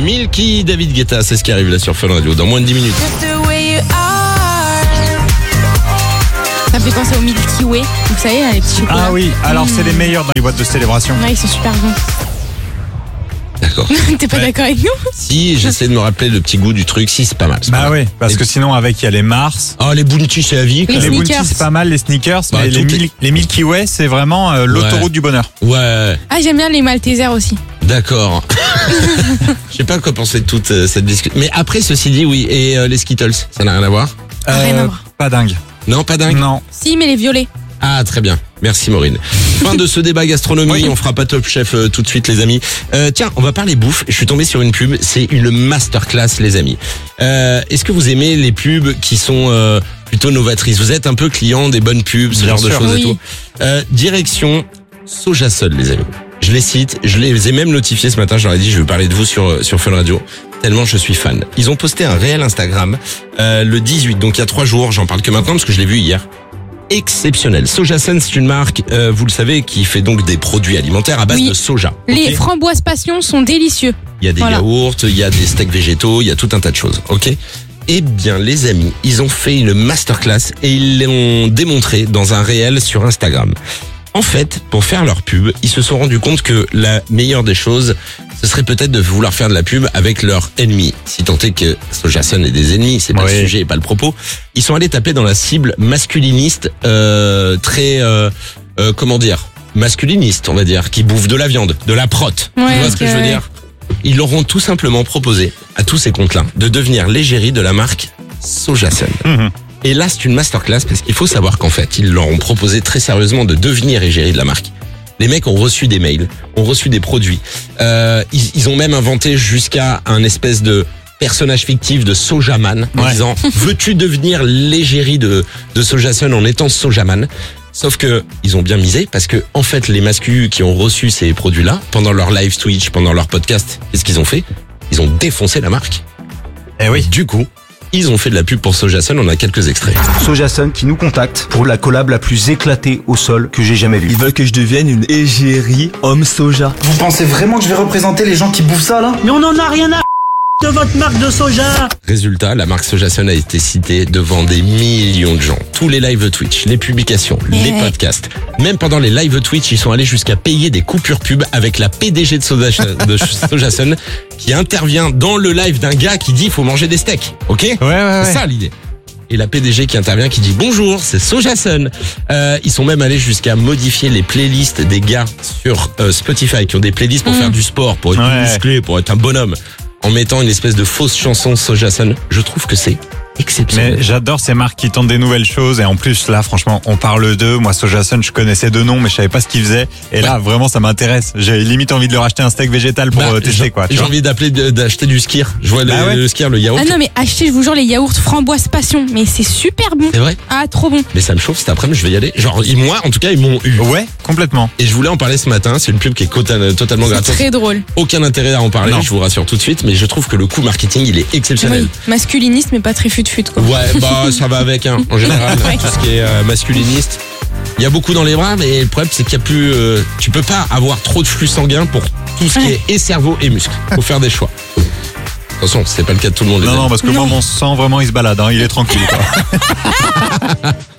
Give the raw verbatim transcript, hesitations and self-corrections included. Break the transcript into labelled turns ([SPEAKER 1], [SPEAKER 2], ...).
[SPEAKER 1] Milky, David Guetta, c'est ce qui arrive là sur Fun Radio dans moins de dix minutes.
[SPEAKER 2] Ça me fait penser au Milky Way. Vous savez, les petits chocolats.
[SPEAKER 3] Ah oui, alors c'est les meilleurs dans les boîtes de célébration.
[SPEAKER 2] Ouais, ils sont super bons.
[SPEAKER 1] D'accord.
[SPEAKER 2] T'es pas
[SPEAKER 1] Ouais.
[SPEAKER 2] d'accord avec nous?
[SPEAKER 1] Si, j'essaie de me rappeler le petit goût du truc, si c'est pas mal. c'est pas
[SPEAKER 3] Bah
[SPEAKER 1] mal.
[SPEAKER 3] oui, parce que sinon avec il y a les Mars,
[SPEAKER 1] Oh, les Bounty, c'est la vie. quoi.
[SPEAKER 2] Les
[SPEAKER 3] les Bounty
[SPEAKER 2] sneakers.
[SPEAKER 3] c'est pas mal, les sneakers,
[SPEAKER 1] Bah,
[SPEAKER 3] mais les,
[SPEAKER 1] tout est-
[SPEAKER 3] Mil- les Milky Way c'est vraiment euh, l'autoroute
[SPEAKER 1] Ouais.
[SPEAKER 3] du bonheur.
[SPEAKER 1] Ouais,
[SPEAKER 2] Ah, j'aime bien les Maltesers aussi.
[SPEAKER 1] d'accord. Je sais pas quoi penser de toute euh, cette discussion. Mais après, ceci dit, oui. Et euh, les Skittles, ça n'a rien à voir?
[SPEAKER 2] Rien à voir.
[SPEAKER 3] Pas dingue.
[SPEAKER 1] Non, pas dingue.
[SPEAKER 3] Non.
[SPEAKER 2] Si, mais les violets.
[SPEAKER 1] Ah, très bien. Merci Maureen. Fin de ce débat gastronomie.
[SPEAKER 3] Oui.
[SPEAKER 1] On fera pas Top Chef euh, tout de suite, les amis. Euh, tiens, on va parler bouffe. Je suis tombé sur une pub. C'est une masterclass, les amis. Euh, Est-ce que vous aimez les pubs qui sont euh, plutôt novatrices? Vous êtes un peu client des bonnes pubs, ce
[SPEAKER 3] Bien
[SPEAKER 1] genre de
[SPEAKER 3] sûr.
[SPEAKER 1] choses et
[SPEAKER 2] Oui.
[SPEAKER 1] tout. Euh, direction Sojasol, les amis. Je les cite. Je les ai même notifiés ce matin. Je leur ai dit, je vais parler de vous sur sur Fun Radio. Tellement je suis fan. Ils ont posté un réel Instagram euh, le dix-huit, donc il y a trois jours. J'en parle que maintenant parce que je l'ai vu hier. Exceptionnel. Sojasun, c'est une marque, euh, vous le savez, qui fait donc des produits alimentaires à base
[SPEAKER 2] Oui.
[SPEAKER 1] de soja.
[SPEAKER 2] Les
[SPEAKER 1] ok
[SPEAKER 2] framboises passion sont délicieux.
[SPEAKER 1] Il y a des
[SPEAKER 2] Voilà.
[SPEAKER 1] yaourts, il y a des steaks végétaux, il y a tout un tas de choses. Ok. Eh bien, les amis, ils ont fait une masterclass et ils l'ont démontré dans un réel sur Instagram. En fait, pour faire leur pub, ils se sont rendus compte que la meilleure des choses, ce serait peut-être de vouloir faire de la pub avec leurs ennemis. Si tant est que Sojasun ait des ennemis, c'est pas
[SPEAKER 3] Oui.
[SPEAKER 1] le sujet et pas le propos. Ils sont allés taper dans la cible masculiniste, euh, très, euh, euh, comment dire, masculiniste, on va dire, qui bouffe de la viande, de la prot.
[SPEAKER 2] Ouais,
[SPEAKER 1] tu vois ce
[SPEAKER 2] ok,
[SPEAKER 1] que je veux
[SPEAKER 2] ouais.
[SPEAKER 1] dire? Ils leur ont tout simplement proposé à tous ces comptes-là de devenir l'égérie de la marque Sojasun.
[SPEAKER 3] Mhm.
[SPEAKER 1] Et là, c'est une masterclass parce qu'il faut savoir qu'en fait, ils leur ont proposé très sérieusement de devenir égérie de la marque. Les mecs ont reçu des mails, ont reçu des produits. Euh, ils, ils ont même inventé jusqu'à un espèce de personnage fictif de Sojaman en
[SPEAKER 3] Ouais.
[SPEAKER 1] disant « Veux-tu devenir l'égérie de, de Sojasun en étant Sojaman ?» Sauf que ils ont bien misé parce que en fait, les masculus qui ont reçu ces produits-là, pendant leur live Twitch, pendant leur podcast, qu'est-ce qu'ils ont fait? Ils ont défoncé la marque.
[SPEAKER 3] Eh oui.
[SPEAKER 1] Du coup, ils ont fait de la pub pour Sojasun, on a quelques extraits.
[SPEAKER 4] Sojasun qui nous contacte pour la collab la plus éclatée au sol que j'ai jamais vue.
[SPEAKER 5] Ils veulent que je devienne une égérie homme soja.
[SPEAKER 6] Vous pensez vraiment que je vais représenter les gens qui bouffent ça là?
[SPEAKER 7] Mais on en a rien à de votre marque de soja.
[SPEAKER 1] Résultat, la marque Sojasun a été citée devant des millions de gens. Tous les lives Twitch, les publications, les
[SPEAKER 2] Ouais.
[SPEAKER 1] podcasts. Même pendant les lives Twitch, ils sont allés jusqu'à payer des coupures pub avec la P D G de Sojasun, de Sojasun qui intervient dans le live d'un gars qui dit « faut manger des steaks ». Ok?
[SPEAKER 3] Ouais, ouais, ouais.
[SPEAKER 1] C'est ça l'idée. Et la P D G qui intervient, qui dit bonjour, c'est Sojasun. Euh, ils sont même allés jusqu'à modifier les playlists des gars sur euh, Spotify qui ont des playlists pour faire du sport, pour être
[SPEAKER 3] Ouais.
[SPEAKER 1] musclé, pour être un bonhomme, en mettant une espèce de fausse chanson Sojasun. Je trouve que c'est exceptionnel.
[SPEAKER 3] Mais j'adore ces marques qui tentent des nouvelles choses et en plus là franchement on parle d'eux. Moi Sojasun je connaissais deux noms mais je savais pas ce qu'ils faisaient et là vraiment ça m'intéresse. J'ai limite envie de leur acheter un steak végétal pour
[SPEAKER 1] Bah,
[SPEAKER 3] euh, tester
[SPEAKER 1] j'ai-
[SPEAKER 3] quoi. tu
[SPEAKER 1] J'ai
[SPEAKER 3] vois.
[SPEAKER 1] envie d'appeler de- d'acheter du skir. Je vois
[SPEAKER 3] Bah
[SPEAKER 1] le,
[SPEAKER 3] ouais.
[SPEAKER 1] le skir, le yaourt.
[SPEAKER 2] Ah non, mais achetez, je vous jure, les yaourts framboises passion. Mais c'est super bon.
[SPEAKER 1] C'est vrai.
[SPEAKER 2] Ah, trop bon.
[SPEAKER 1] Mais ça me chauffe cet après-midi, je vais y aller. Genre, ils- moi, en tout cas, ils m'ont eu.
[SPEAKER 3] Ouais complètement.
[SPEAKER 1] Et je voulais en parler ce matin. C'est une pub qui est cota- totalement
[SPEAKER 2] C'est
[SPEAKER 1] gratuite.
[SPEAKER 2] très drôle.
[SPEAKER 1] Aucun intérêt à en parler,
[SPEAKER 3] Non.
[SPEAKER 1] je vous rassure tout de suite. Mais je trouve que le coût marketing, il est exceptionnel.
[SPEAKER 2] Oui. Masculiniste, mais pas très fut-fut, quoi.
[SPEAKER 1] Ouais, bah ça va avec, hein, en général,
[SPEAKER 2] Ouais.
[SPEAKER 1] tout ce qui est euh, masculiniste. Il y a beaucoup dans les bras, mais le problème c'est qu'il y a plus, euh, tu peux pas avoir trop de flux sanguin pour tout ce qui est et cerveau et muscle. Faut faire des choix. Attention, c'est pas le cas de tout le monde. Les
[SPEAKER 3] Non
[SPEAKER 1] amis.
[SPEAKER 3] non parce que
[SPEAKER 2] Non.
[SPEAKER 3] moi mon sang vraiment il se balade, hein, il est tranquille quoi.